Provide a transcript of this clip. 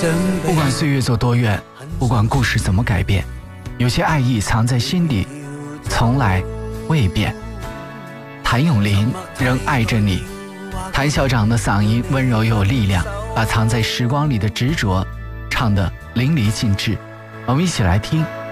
不管岁月走多远，不管故事怎么改变，有些爱意藏在心底，从来未变。谭咏麟仍爱着你。谭校长的嗓音温柔又有力量，把藏在时光里的执着唱得淋漓尽致。我们一起来听